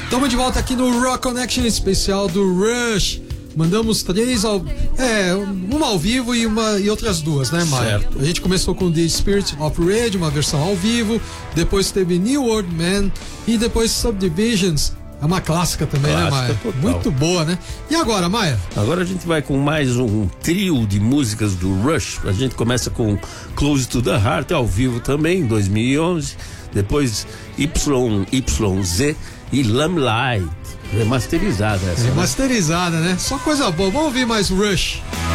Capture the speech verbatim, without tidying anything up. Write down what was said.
Estamos de volta aqui no Rock Connection especial do Rush. Mandamos três ao, é, uma ao vivo e, uma, e outras duas, né, Maia? Certo. A gente começou com The Spirit of Rage, uma versão ao vivo. Depois teve New World Man e depois Subdivisions. É uma clássica também, Clássica, né, Maia? total. Muito boa, né? E agora, Maia? Agora a gente vai com mais um trio de músicas do Rush. A gente começa com Close to the Heart, ao vivo também, em dois mil e onze. Depois Y Y Z e Lamplight, remasterizada essa. Remasterizada, né? Só coisa boa. Vamos ouvir mais Rush.